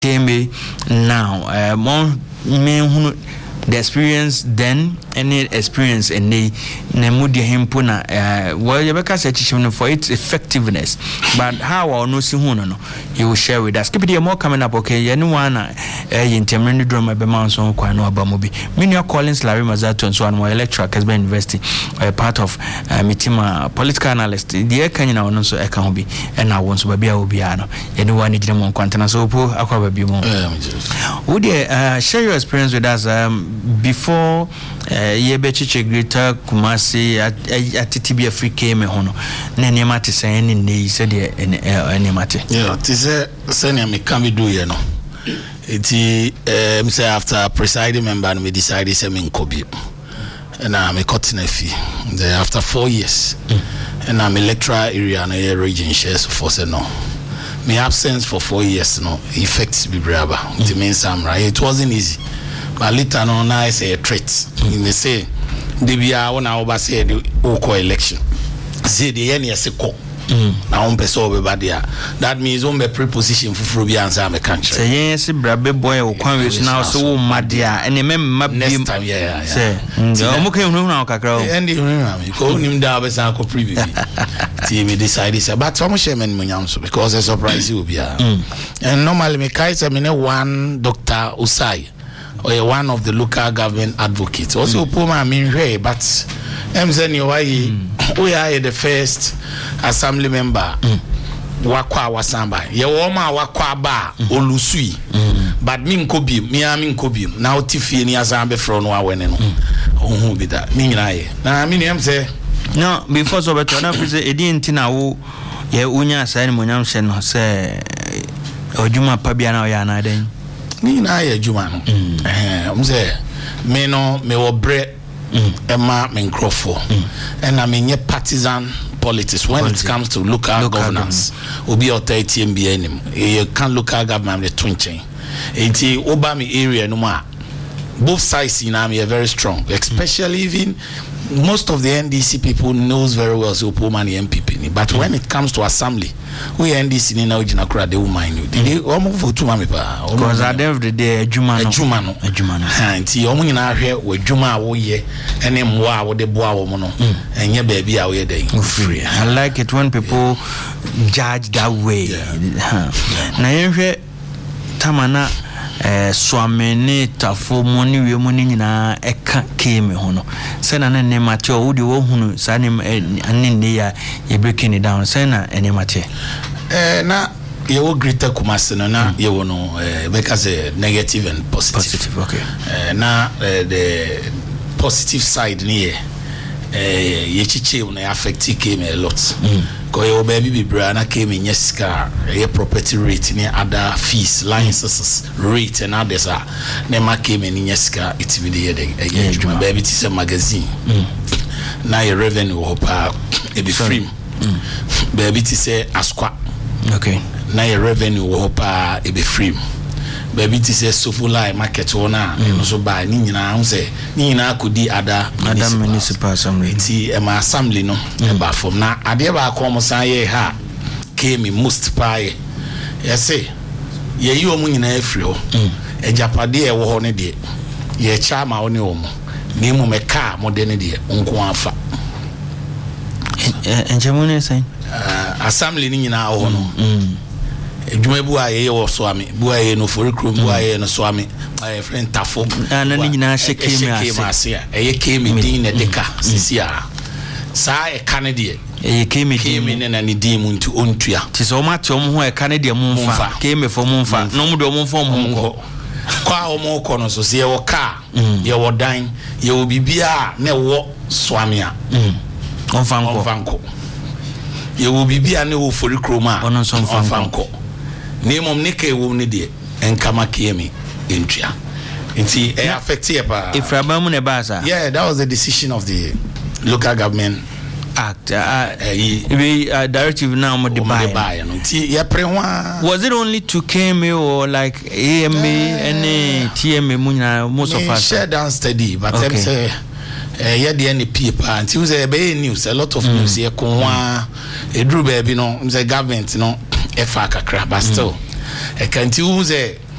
KMA now. More men the experience then any experience and they nemudia him puna well you can for its effectiveness but how or no see no you will share with us keep it more coming up okay anyone in temporary drama be man so kwa no abamobi many Collins Larry Mazato and so on more lecturer Kesbe University part of mitima political analyst the kan na no so e kan be and na won so ba bia obi ano anyone need them on kwantana so po akwa ba bi mo would share your experience with us before yebechiche greater Kumasi atitibi Africa me hono na nema te say ni ne say de enema te yeah te say senior me can be do you know it say after presiding member me decided say me nkobi and I me cut na fee after 4 years and I'm a lecturer area na region shares for say no my absence for 4 years no effects be braba it means it wasn't easy. But later on, I say a threat. In the say, they be when I over say the Oko election. Say the any as a co. Now on person over there. That means on the preposition for Frubia and Zame country. Say yes, brabe boy or Congress now so madia and remember next time, yeah. Say, I'm okay now, Kakro. And you remember, call him down as Uncle Preview. TV decided, but some shaman Munyamso because a surprise you be. And normally, me kaisa me one Dr. Usai. Or one of the local government advocates. Also, Puma mean way, but we are the first assembly member. Wakwa wasamba. Yewoma wakwa ba olusui. But min kobi, min kobi. Now tifi ni azambe from wa weneno. Who be that? Na mini say no before so better na say edi ntina wo ye unya asai ni monyam hye no say odwuma pa bia na oya na den. Ni na ya juma no say me no me wo bre ema me nkrofo and I mean partisan politics when it comes to local governance obi authority MBA nim you can local government the twinchen enti oba me area no ma both sides in am very strong especially even most of the NDC people knows very well so Puma and MPP but when it comes to assembly we NDC ni na ojina kura they will mind you they almost for two mami pa because at the end of the day adwuma no nti omo nyina ahwe wadwuma wo ye ene mwa wo de boa wo mo no enye ba bia wo ye den free. I like it when people judge that way na yenhwe tamana swamene tafo moni we moni nyina eka keme hono sena na ne mate o wudi wo hunu sa ne anne ya ye breaking it down sena ene mate na ye wo greater Kumasi na ye wo no because negative and positive okay na the positive side ni ye chiche na affect came a lot because your baby brana came in yeska a property rate ni other fees licenses rate and others are nema came in yeska it be the baby tis a magazine na your revenue hopa e be free baby tis a asqua okay na your revenue hopa e be free baby tis a sofula market owner no so buy ni nyina say ni nyina akodi other municipal assembly ti ma assembly no e ba form na ade ba ko mo san ye ha came most pie say ye yi omu nyina afri ho e japade e wo ho ne de ye cha ma oni omu ni mu meka mo de ne de nko afa enjemune say assembly ni nyina ho no edwuma bu aye wo so ame bu aye no for krom bu aye no so ame my friend tafo na ni nyina shekeme ase eye keme din na deka sisia sa e kanede eye keme ne na ni din mu ntu ontua ti so ma te omo ho e kanede mu mfa keme fo mu mfa no mu de omo mfa mu ko kwa omo ko no so se wo ka ye wo dan ye wo bibia na wo so ame a onfanko ye wo bibia na wo for krom a ono so onfanko Nemom neke wo ne de enkama kiemi entua nti e affect ye pa if rabamu ne basa yeah that was the decision of the local government act directive now mo de buy no nti ye pre ho was it only to KMA or like AMA and TMA munya most of us share down steady but them say yeah the NP pa nti we say be news a lot of news ye ko ho edru ba bi no say government no efa kakra but still e can't use